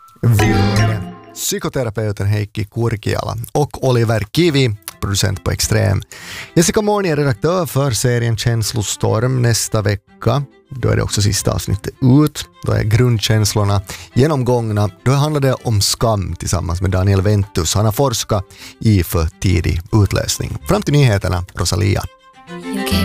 Ville, psykoterapeuten Heikki Kurkiala och Oliver Kivi, producent på Extrem. Jessica Morni är redaktör för serien Känslostorm. Nästa vecka, då är det också sista avsnittet ut. Då är grundkänslorna genomgångna. Då handlar det om skam tillsammans med Daniel Ventus. Han har forskat i för tidig utlösning. Fram till nyheterna, Rosalia.